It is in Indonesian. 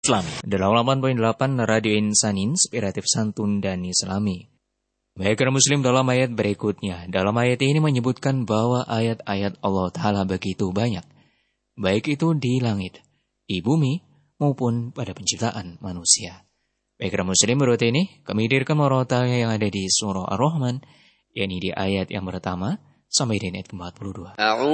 Islami. 88.8 Radio Insanin, inspiratif santun dan islami. Baik muslim, dalam ayat berikutnya. Dalam ayat ini menyebutkan bahwa ayat-ayat Allah Ta'ala begitu banyak. Baik itu di langit, di bumi, maupun pada penciptaan manusia. Baik muslim, berikut ini kami hadirkan murotalnya yang ada di surah Ar-Rahman, yakni di ayat yang pertama sampai di ayat ke-42.